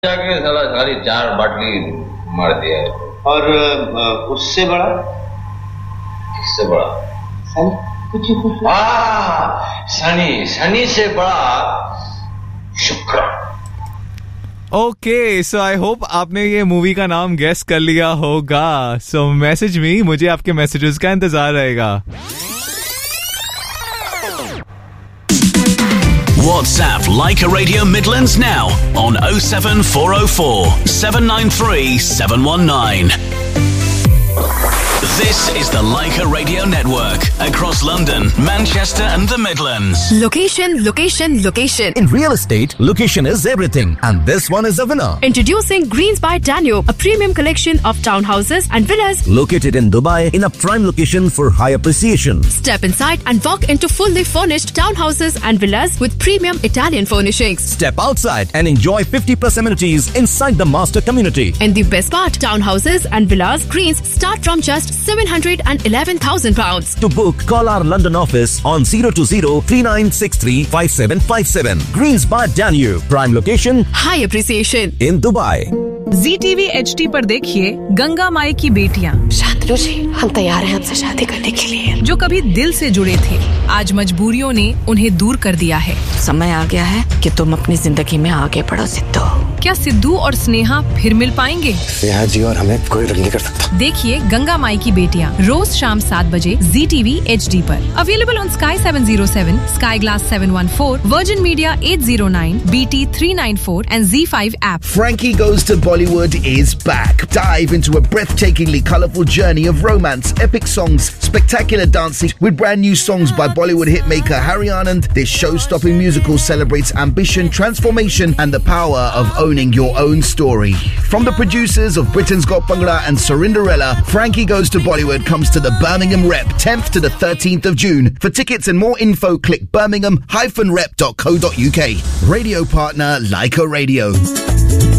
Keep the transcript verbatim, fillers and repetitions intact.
जाके साला सारी चार बाटली मार दिया है। और उससे बड़ा किससे बड़ा? सनी कुछ कुछ शनि शनि से बड़ा शुक्र। ओके, सो आई होप आपने ये मूवी का नाम गेस कर लिया होगा. सो मैसेज मी, मुझे आपके मैसेजेस का इंतजार रहेगा. WhatsApp Leica Radio Midlands now on oh seven four oh four seven nine three seven one nine. This is the Leica Radio Network across London, Manchester and the Midlands. Location, location, location. In real estate, location is everything, and this one is a winner. Introducing Greens by Danube, a premium collection of townhouses and villas located in Dubai in a prime location for high appreciation. Step inside and walk into fully furnished townhouses and villas with premium Italian furnishings. Step outside and enjoy fifty plus amenities inside the master community. And the best part, townhouses and villas Greens start from just seven hundred eleven thousand pounds. To book, call our London office on zero two zero three nine six three five seven five seven. Greens by Danube, prime location, high appreciation in Dubai. Ji TV H D पर देखिए गंगा माई की बेटियां. शांतनु जी, हम तैयार हैं आपसे शादी करने के लिए. जो कभी दिल से जुड़े थे, आज मजबूरियों ने उन्हें दूर कर दिया है. समय आ गया है कि तुम अपनी जिंदगी में आगे बढ़ो सिद्धू. क्या सिद्धू और स्नेहा फिर मिल पाएंगे? स्नेहा जी और हमें कोई अलग नहीं कर सकता. देखिए गंगा माई की बेटियां रोज शाम सात बजे जी टीवी एच डी पर. Available on sky seven oh seven, sky glass seven one four, virgin media eight oh nine, B T three ninety-four and Z five app. Frankie Goes to Bollywood is back. Dive into a breathtakingly colourful journey of romance, epic songs, spectacular dancing with brand new songs by Bollywood hitmaker Harry Anand. This show-stopping musical celebrates ambition, transformation and the power of owning your own story. From the producers of Britain's Got Bhangra and Cinderella, Frankie Goes to Bollywood comes to the Birmingham Rep tenth to the thirteenth of June. For tickets and more info, click birmingham dash rep dot co dot uk. Radio partner Leica Radio.